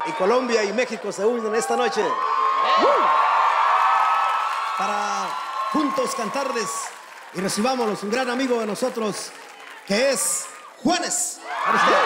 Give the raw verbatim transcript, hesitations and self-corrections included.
y Colombia y México se unen esta noche. Para juntos cantarles y recibámoslos un gran amigo de nosotros que es Juanes. Para ustedes.